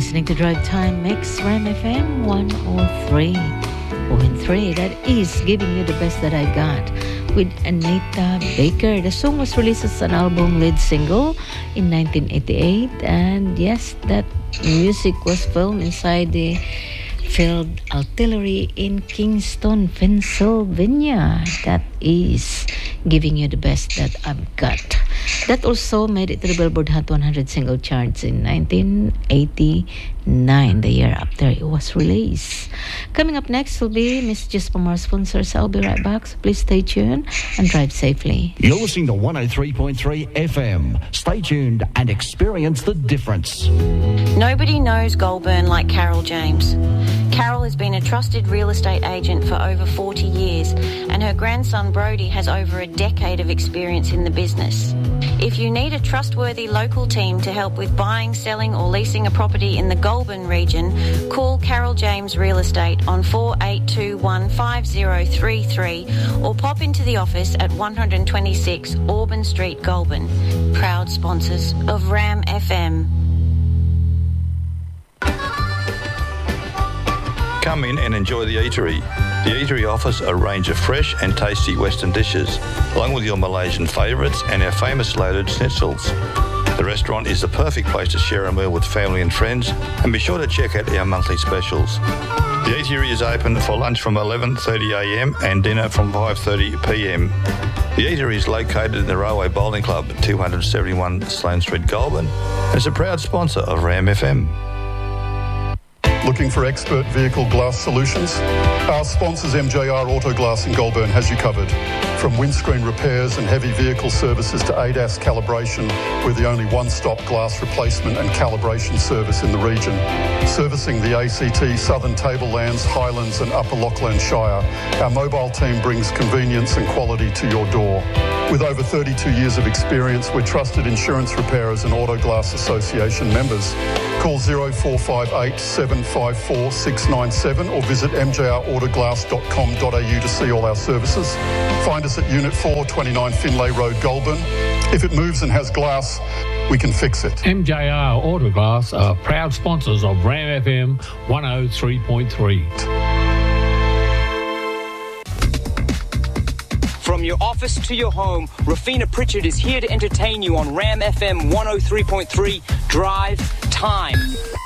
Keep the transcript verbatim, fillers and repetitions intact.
listening to Drive Time Mix, Ram F M one oh three point three. That is Giving You the Best That I Got with Anita Baker. The song was released as an album lead single in nineteen eighty-eight, and yes, that music was filmed inside the Field Artillery in Kingston, Pennsylvania. That is Giving You the Best That I've Got. That also made it to the Billboard Hot one hundred single charts in nineteen eighty-nine, the year after it was released. Coming up next will be messages from our sponsors. I'll be right back, so please stay tuned and drive safely. You're listening to one oh three point three F M. Stay tuned and experience the difference. Nobody knows Goulburn like Carol James. Carol has been a trusted real estate agent for over forty years, and her grandson Brody has over a decade of experience in the business. If you need a trustworthy local team to help with buying, selling or leasing a property in the Goulburn region, call Carol James Real Estate on four eight two one five zero three three or pop into the office at one twenty-six Auburn Street, Goulburn. Proud sponsors of Ram F M. Come in and enjoy the eatery. The eatery offers a range of fresh and tasty Western dishes, along with your Malaysian favourites and our famous loaded schnitzels. The restaurant is the perfect place to share a meal with family and friends, and be sure to check out our monthly specials. The eatery is open for lunch from eleven thirty a m and dinner from five thirty p m. The eatery is located in the Railway Bowling Club at two seventy-one Sloane Street, Goulburn, and is a proud sponsor of Ram F M. Looking for expert vehicle glass solutions? Our sponsors M J R Auto Glass in Goulburn has you covered. From windscreen repairs and heavy vehicle services to A D A S calibration, we're the only one-stop glass replacement and calibration service in the region. Servicing the A C T, Southern Tablelands, Highlands and Upper Lachlan Shire, our mobile team brings convenience and quality to your door. With over thirty-two years of experience, we're trusted insurance repairers and Auto Glass Association members. Call zero four five eight seven five four six nine seven or visit m j r autoglass dot com dot a u to see all our services. Find us at Unit four, twenty-nine Finlay Road, Goulburn. If it moves and has glass, we can fix it. M J R Autoglass are proud sponsors of Ram F M one oh three point three. From your office to your home, Rafina Pritchard is here to entertain you on Ram F M one oh three point three Drive Time.